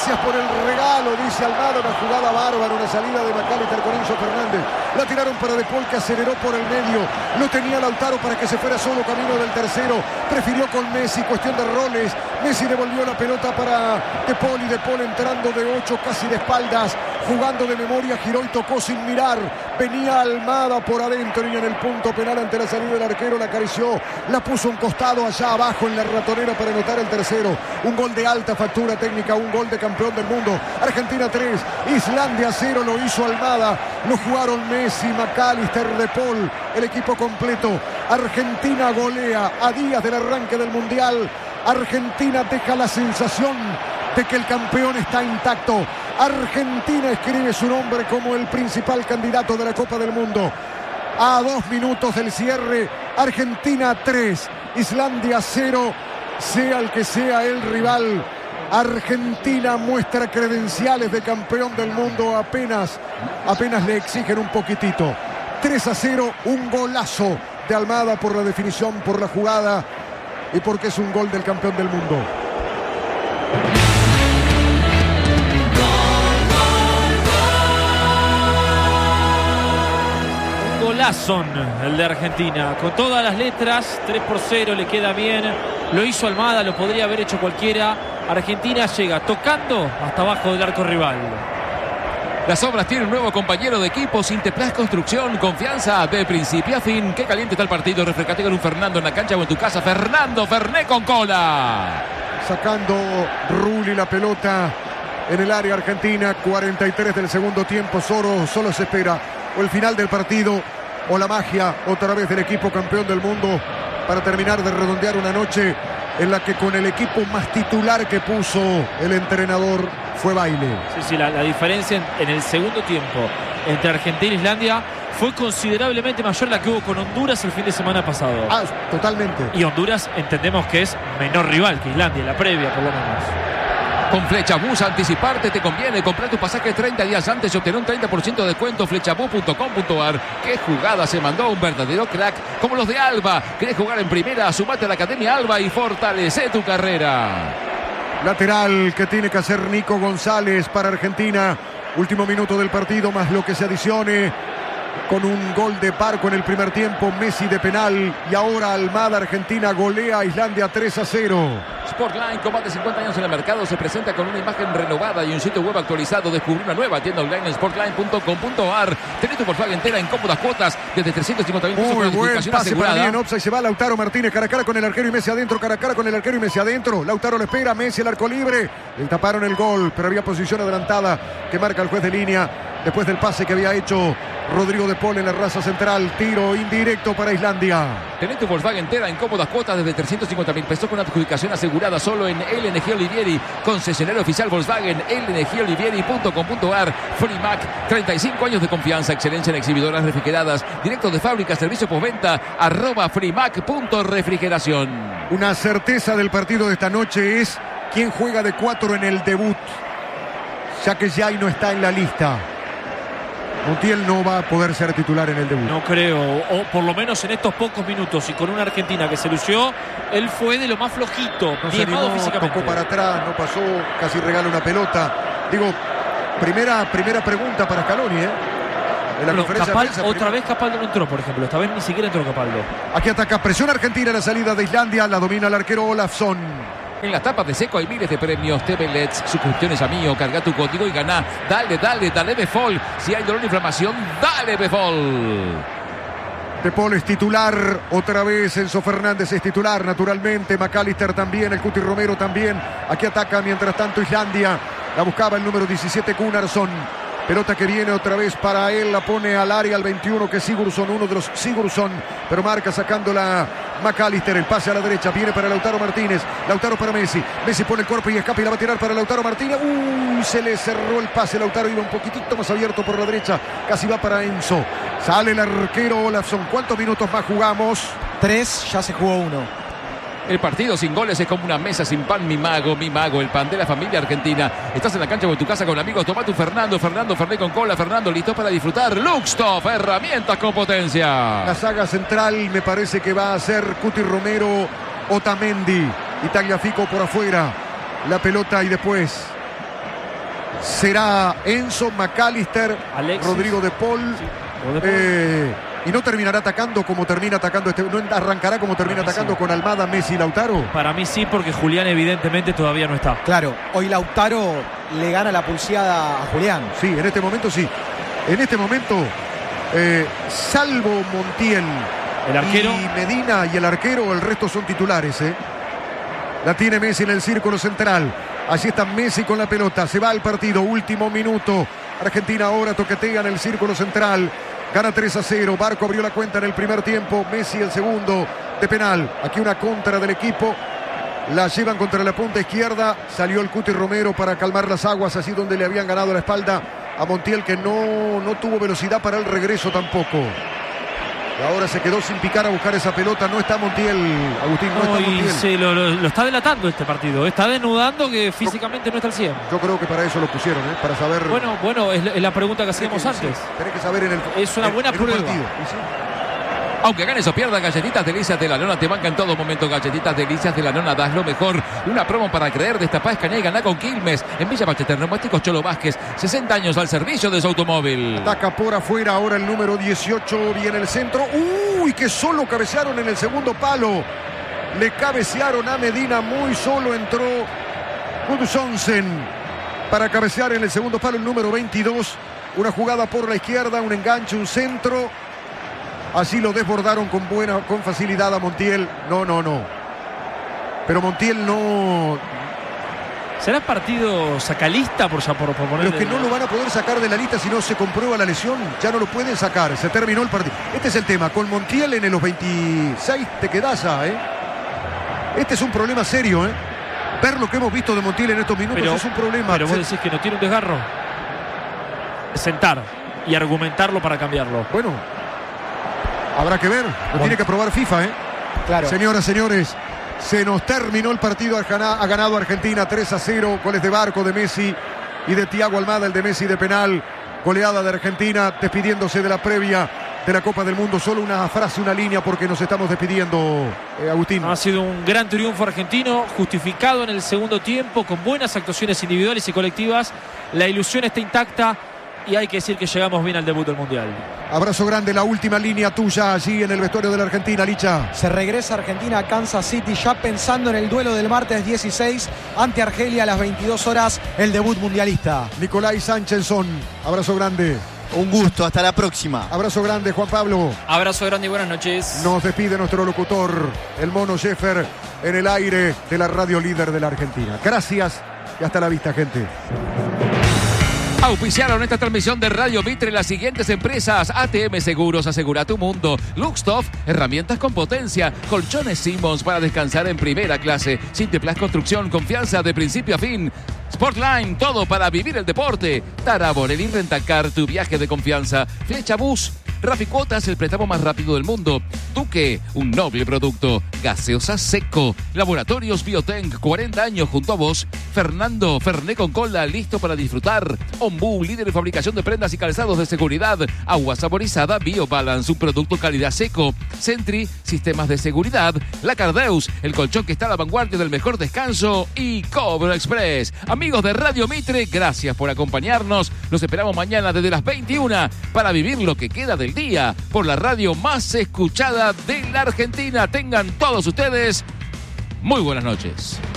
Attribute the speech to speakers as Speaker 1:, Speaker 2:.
Speaker 1: Gracias por el regalo, dice Almada. Una jugada bárbara, una salida de McAllister con Enzo Fernández. La tiraron para De Paul, que aceleró por el medio. Lo tenía Lautaro para que se fuera solo camino del tercero. Prefirió con Messi, cuestión de roles. Messi devolvió la pelota para De Paul y De Paul entrando de 8, casi de espaldas. Jugando de memoria, giró y tocó sin mirar. Venía Almada por adentro y en el punto penal ante la salida del arquero la acarició. La puso un costado allá abajo en la ratonera para anotar el tercero. Un gol de alta factura técnica, un gol de campeón del mundo. Argentina 3, Islandia 0, lo hizo Almada. Lo jugaron Messi, McAllister, De Paul, el equipo completo. Argentina golea a días del arranque del Mundial. Argentina deja la sensación de que el campeón está intacto. Argentina escribe su nombre como el principal candidato de la Copa del Mundo. A 2 minutos del cierre, Argentina 3, Islandia 0, sea el que sea el rival. Argentina muestra credenciales de campeón del mundo, apenas le exigen un poquitito. 3-0, un golazo de Almada por la definición, por la jugada y porque es un gol del campeón del mundo.
Speaker 2: Golazón el de Argentina, con todas las letras. 3-0, le queda bien. Lo hizo Almada, lo podría haber hecho cualquiera. Argentina llega tocando hasta abajo del arco rival.
Speaker 3: Las obras tienen un nuevo compañero de equipo. Sinteplas Construcción, confianza de principio a fin. Qué caliente está el partido. Refrescate con un Fernando en la cancha o en tu casa. Fernando Ferné con cola.
Speaker 1: Sacando Rulli la pelota en el área argentina. 43 del segundo tiempo. Solo se espera o el final del partido o la magia otra vez del equipo campeón del mundo para terminar de redondear una noche en la que con el equipo más titular que puso el entrenador fue baile.
Speaker 2: Sí, la diferencia en el segundo tiempo entre Argentina e Islandia fue considerablemente mayor la que hubo con Honduras el fin de semana pasado.
Speaker 1: Totalmente.
Speaker 2: Y Honduras entendemos que es menor rival que Islandia, la previa por lo menos.
Speaker 3: Con Flechabús, anticiparte te conviene. Comprar tu pasaje 30 días antes y obtener un 30% de descuento. Flechabús.com.ar. Qué jugada se mandó, un verdadero crack como los de Alba. ¿Querés jugar en primera? Sumate a la Academia Alba y fortalece tu carrera.
Speaker 1: Lateral que tiene que hacer Nico González para Argentina. Último minuto del partido, más lo que se adicione con un gol de Barco en el primer tiempo. Messi de penal y ahora Almada. Argentina golea a Islandia 3-0.
Speaker 3: Sportline, con más de 50 años en el mercado, se presenta con una imagen renovada y un sitio web actualizado. Descubrí una nueva tienda online en sportline.com.ar. Tenés tu Volkswagen Entera en cómodas cuotas desde 350.000 pesos con identificación asegurada.
Speaker 1: Bien, offside, se va Lautaro Martínez, cara a cara con el arquero y Messi adentro, cara a cara con el arquero y Messi adentro. Lautaro le espera, Messi el arco libre. Le taparon el gol, pero había posición adelantada que marca el juez de línea después del pase que había hecho Rodrigo De Paul en la raza central. Tiro indirecto para Islandia.
Speaker 3: Tenés tu Volkswagen Entera en cómodas cuotas desde 350.000 pesos con adjudicación asegurada solo en LNG Olivieri, concesionario oficial Volkswagen, lngolivieri.com.ar. Frimac, 35 años de confianza, excelencia en exhibidoras refrigeradas, directo de fábrica, servicio postventa, @frimac.refrigeración.
Speaker 1: Una certeza del partido de esta noche es quién juega de 4 en el debut, ya que Jai no está en la lista. Montiel no va a poder ser titular en el debut.
Speaker 2: No creo, o por lo menos en estos pocos minutos y con una Argentina que se lució, él fue de lo más flojito,
Speaker 1: no se animó, tocó para atrás, no pasó, casi regala una pelota. Digo, primera pregunta para Scaloni, En la conferencia de prensa,
Speaker 2: otra vez Capaldo no entró, por ejemplo. Esta vez ni siquiera entró Capaldo.
Speaker 1: Aquí ataca, presiona Argentina en la salida de Islandia, la domina el arquero Olafsson.
Speaker 3: En las tapas de Seco hay miles de premios. TV LEDs, suscripciones a Mío, carga tu código y gana. Dale Befol. Si hay dolor e inflamación, dale Befol.
Speaker 1: De Paul es titular, otra vez Enzo Fernández es titular, naturalmente. McAllister también, el Cuti Romero también. Aquí ataca mientras tanto Islandia. La buscaba el número 17, Gunnarsson. Pelota que viene otra vez para él, la pone al área al 21, que es Sigurdsson, uno de los Sigurdsson, pero marca sacándola McAllister. El pase a la derecha, viene para Lautaro Martínez, Lautaro para Messi, Messi pone el cuerpo y escapa y la va a tirar para Lautaro Martínez. Se le cerró el pase, Lautaro iba un poquitito más abierto por la derecha, casi va para Enzo. Sale el arquero Olafsson. ¿Cuántos minutos más jugamos?
Speaker 4: 3, ya se jugó 1.
Speaker 3: El partido sin goles es como una mesa sin pan, mi mago, el pan de la familia argentina. Estás en la cancha o en tu casa con amigos, toma tu Fernando Ferné con cola, Fernando listo para disfrutar. Luxtoff, herramientas con potencia.
Speaker 1: La saga central me parece que va a ser Cuti Romero, Otamendi y Tagliafico por afuera. La pelota y después será Enzo, McAllister,
Speaker 2: Alexis,
Speaker 1: Rodrigo de Paul.
Speaker 2: Sí, o de Paul.
Speaker 1: Y no terminará atacando como termina atacando no arrancará como termina
Speaker 2: Para mí
Speaker 1: atacando
Speaker 2: sí.
Speaker 1: con Almada, Messi y Lautaro.
Speaker 2: Para mí sí, porque Julián evidentemente todavía no está.
Speaker 4: Claro, hoy Lautaro le gana la pulseada a Julián.
Speaker 1: Sí, en este momento sí. En este momento, salvo Montiel,
Speaker 2: El arquero.
Speaker 1: y Medina y el arquero, el resto son titulares. La tiene Messi en el círculo central. Allí está Messi con la pelota. Se va al partido. Último minuto. Argentina ahora toquetea en el círculo central. Gana 3-0. Barco abrió la cuenta en el primer tiempo. Messi el segundo de penal. Aquí una contra del equipo. La llevan contra la punta izquierda. Salió el Cuti Romero para calmar las aguas. Así donde le habían ganado la espalda a Montiel, que no tuvo velocidad para el regreso tampoco. Y ahora se quedó sin picar a buscar esa pelota. No está Montiel, Agustín, no está
Speaker 2: y
Speaker 1: Montiel.
Speaker 2: se lo está delatando este partido. Está denudando que físicamente no está al 100.
Speaker 1: Yo creo que para eso lo pusieron, para saber.
Speaker 2: Bueno, es la pregunta que hacíamos antes.
Speaker 1: Tenés que saber en el.
Speaker 2: Es una buena
Speaker 1: en un
Speaker 2: prueba.
Speaker 1: partido. Y sí.
Speaker 3: Aunque ganes o pierdas, Galletitas Delicias de la Nona te banca en todo momento. Galletitas Delicias de la Nona, das lo mejor. Una promo para creer, destapá, escaneá y ganá con Quilmes. En Villa Ballester, Neumáticos Cholo Vázquez, 60 años al servicio de su automóvil.
Speaker 1: Ataca por afuera ahora el número 18. Viene el centro. ¡Uy! Que solo cabecearon en el segundo palo. Le cabecearon a Medina. Muy solo entró Gudjonsen para cabecear en el segundo palo el número 22. Una jugada por la izquierda, un enganche, un centro. Así lo desbordaron con facilidad a Montiel. No. Pero Montiel no.
Speaker 2: ¿Será partido sacalista por ponerle?
Speaker 1: Los que no lo van a poder sacar de la lista si no se comprueba la lesión, ya no lo pueden sacar. Se terminó el partido. Este es el tema. Con Montiel en los 26 te quedás ya, Este es un problema serio, Ver lo que hemos visto de Montiel en estos minutos es un problema.
Speaker 2: Pero vos decís que no tiene un desgarro. Sentar y argumentarlo para cambiarlo.
Speaker 1: Bueno, habrá que ver. Lo tiene que aprobar FIFA,
Speaker 4: Claro.
Speaker 1: Señoras, señores, se nos terminó el partido. Ha ganado Argentina 3-0. Goles de Barco, de Messi y de Thiago Almada, el de Messi de penal. Goleada de Argentina, despidiéndose de la previa de la Copa del Mundo. Solo una frase, una línea, porque nos estamos despidiendo, Agustín.
Speaker 2: Ha sido un gran triunfo argentino, justificado en el segundo tiempo, con buenas actuaciones individuales y colectivas. La ilusión está intacta y hay que decir que llegamos bien al debut del Mundial.
Speaker 1: Abrazo grande, la última línea tuya allí en el vestuario de la Argentina, Licha.
Speaker 4: Se regresa Argentina a Kansas City ya pensando en el duelo del martes 16 ante Argelia a las 22 horas, el debut mundialista.
Speaker 1: Nicolai Sánchez-Son, abrazo grande.
Speaker 5: Un gusto, hasta la próxima.
Speaker 1: Abrazo grande, Juan Pablo.
Speaker 6: Abrazo grande y buenas noches.
Speaker 1: Nos despide nuestro locutor, el Mono Sheffer, en el aire de la radio líder de la Argentina. Gracias y hasta la vista, gente.
Speaker 3: Auspiciaron esta transmisión de Radio Mitre las siguientes empresas: ATM Seguros, asegura tu mundo; Luxtoff, herramientas con potencia; Colchones Simmons para descansar en primera clase; Sinteplas Construcción, confianza de principio a fin; Sportline, todo para vivir el deporte; Tara Borelli Rentacar, tu viaje de confianza; Flecha Bus; Rafi Cuotas, el préstamo más rápido del mundo; Duque, un noble producto; Gaseosa Seco; Laboratorios Biotenc, 40 años junto a vos; Fernando Ferné con cola, listo para disfrutar; Ombú, líder en fabricación de prendas y calzados de seguridad; Agua saborizada BioBalance, un producto calidad seco; Sentry, sistemas de seguridad; La Cardeus, el colchón que está a la vanguardia del mejor descanso; y Cobro Express. Amigos de Radio Mitre, gracias por acompañarnos. Los esperamos mañana desde las 21 para vivir lo que queda del día por la radio más escuchada de la Argentina. Tengan todos ustedes muy buenas noches.